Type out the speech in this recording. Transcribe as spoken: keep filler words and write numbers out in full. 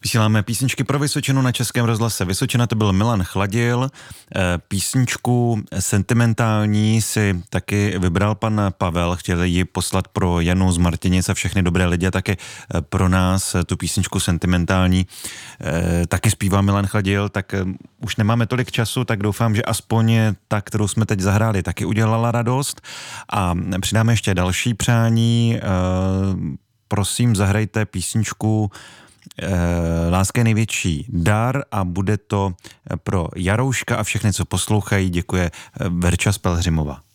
Vysíláme písničky pro Vysočinu na Českém rozhlase Vysočina, to byl Milan Chladil. Písničku sentimentální si taky vybral pan Pavel, chtěl ji poslat pro Janu z Martinic a všechny dobré lidi a taky pro nás tu písničku sentimentální taky zpívá Milan Chladil, tak už nemáme tolik času, tak doufám, že aspoň ta, kterou jsme teď zahráli, taky udělala radost a přidáme ještě další přání. Prosím, zahrajte písničku Láska je největší dar a bude to pro Jarouška a všechny, co poslouchají. Děkuje Verča z Pelhřimova.